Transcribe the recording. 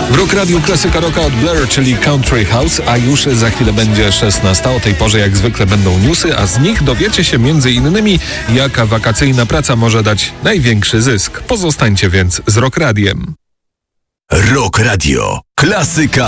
W Rock Radio klasyka rocka od Blur, czyli Country House, a już za chwilę będzie 16. O tej porze jak zwykle będą newsy, a z nich dowiecie się m.in. jaka wakacyjna praca może dać największy zysk. Pozostańcie więc z Rock Radiem. Rock Radio. Klasyka